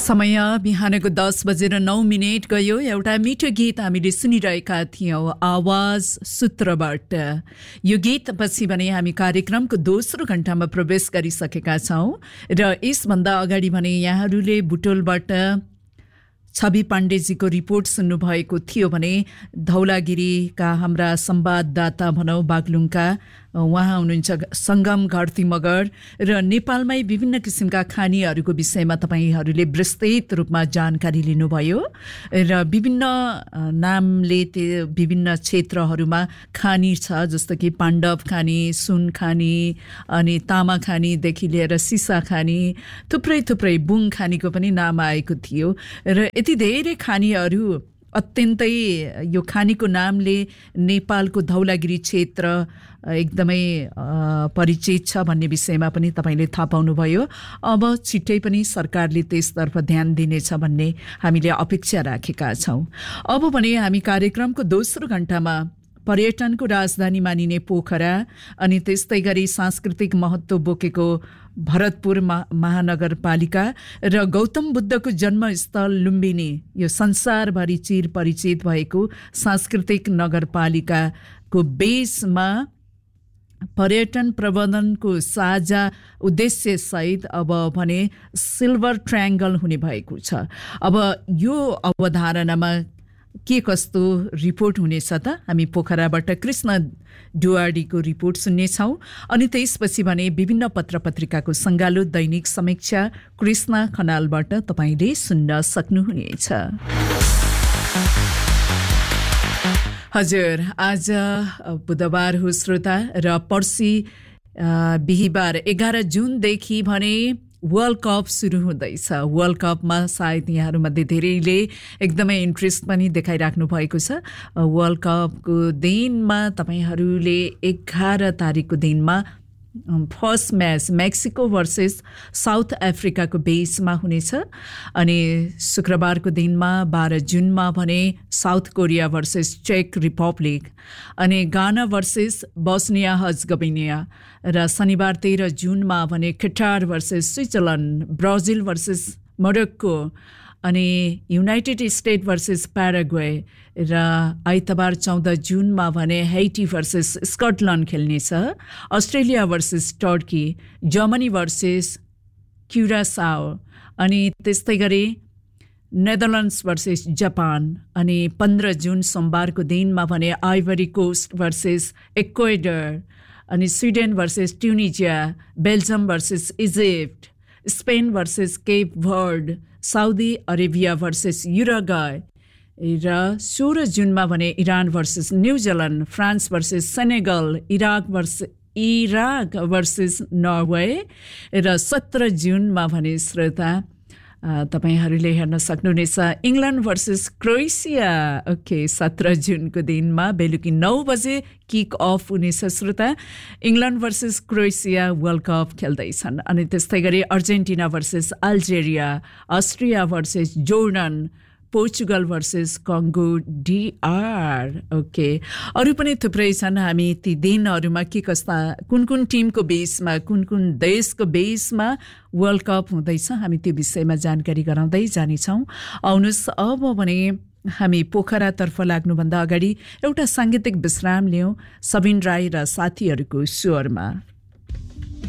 समय बिहानको 10:09 गयो। एउटा मिठो गीत हामीले सुनिरहेका थियौं आवाज सूत्रबाट। यो गीत पछि भने हामी कार्यक्रमको दोस्रो घण्टामा प्रवेश गरिसकेका छौं र यसभन्दा अगाडि भने यहाँहरूले बुटोलबाट छवि पाण्डेजीको रिपोर्ट सुन्नुभएको थियो भने धौलागिरीका हाम्रा संवाददाता भनौं बागलुङका उहाँ हुनुहुन्छ संगम घरती मगर र नेपालमै विभिन्न किसिमका खानीहरूको विषयमा तपाईहरूले विस्तृत रूपमा जानकारी लिनुभयो र विभिन्न नामले त्यो विभिन्न क्षेत्रहरूमा खानी छ, जस्तो कि पाण्डव खानी, सुन खानी, अनि तामा खानीदेखि लिएर सिसा खानी, थुप्रै बुङ खानीको पनि नाम आएको थियो र यति धेरै खानीहरू अत्यन्तै यो खानीको नामले नेपालको धौलागिरी क्षेत्र एकदमै परिचित छ भन्ने विषयमा पनि तपाईले थाहा पाउनुभयो। अब छिट्टै पनि सरकारले त्यसतर्फ ध्यान दिनेछ भन्ने हामीले अपेक्षा राखेका छौं। अब भने हामी कार्यक्रमको दोस्रो घण्टामा पर्यटनको राजधानी मानिने पोखरा अनि त्यस्तै गरी सांस्कृतिक महत्त्व बोकेको भरतपुर महानगरपालिका र गौतम बुद्धको जन्मस्थल लुम्बिनी, यो संसारभरि चिर परिचित भएको सांस्कृतिक नगरपालिकाको बेसमा पर्यटन प्रबन्धनको साझा उद्देश्य सहित अब भने सिल्भर ट्रायंगल हुने भएको छ। अब यो अवधारणामा के कस्तो रिपोर्ट हुनेछ त हामी पोखराबाट कृष्ण डुवाडीको रिपोर्ट सुन्नेछौं अनि त्यसपछि भने विभिन्न पत्रपत्रिकाको संगालो दैनिक समीक्षा कृष्ण खनालबाट तपाईले सुन्न सक्नुहुनेछ। हजुर, आज बुधबार हो श्रोता र पर्सि बिहीबार 11 जुनदेखि भने वर्ल्ड कप सुरु हुँदैछ। वर्ल्ड कपमा सायद यहाँहरूमध्ये धेरैले एकदमै इन्ट्रेस्ट पनि देखाइराख्नु भएको छ। वर्ल्ड कपको दिनमा तपाईहरूले 11 तारिकको दिनमा first match Mexico versus south अफ्रिकाको बेसमा हुनेछ अनि शुक्रबारको दिनमा 12 जुनमा भने south Korea versus check Republic अनि गाना भर्सेस बोस्निया हर्जगोभिना र शनिबार 13 जुनमा भने कटार versus Switzerland, Brazil versus Morocco अनि युनाइटेड स्टेट भर्सेस प्याराग्वे र आइतबार 14 जुनमा भने Hattie versus Scotland खेल्नेछ, Australia versus Turkey, Germany versus क्युरासाओ अनि त्यस्तै गरी नेदरल्यान्ड्स भर्सेस जापान अनि 15 जुन सोमबारको दिनमा भने आइभरी कोस्ट भर्सेस इक्वेडर अनि Sweden versus ट्युनिजिया, Belgium versus Egypt, Spain versus Cape heard, Saudi Arabia versus Uruguay र 16 जुनमा भने Iran versus न्यूजील्यान्ड, France versus Senegal, Iraq versus Norway र 17 जुनमा भने श्रोता तपाईहरूले हेर्न सक्नुहुनेछ इंग्ल्यान्ड भर्सेस क्रोएसिया। ओके, 17 जुनको दिनमा बेलुकी 9 बजे किक अफ हुनेछ श्रोता। England versus Croatia world cup खेल्दैछन् अनि त्यस्तै गरी Argentina versus Algeria, Austria versus Jordan, Portugal versus कङ्गो DR. Okay, अरू पनि थुप्रै छन्। हामी ती दिनहरूमा के कस्ता कुन टिमको बेसमा कुन देशको बेसमा वर्ल्ड कप हुँदैछ हामी त्यो विषयमा जानकारी गराउँदै जानेछौँ। आउनुहोस् अब भने हामी पोखरातर्फ लाग्नुभन्दा अगाडि एउटा साङ्गीतिक विश्राम लियौँ सबिन राई र साथीहरूको स्वरमा।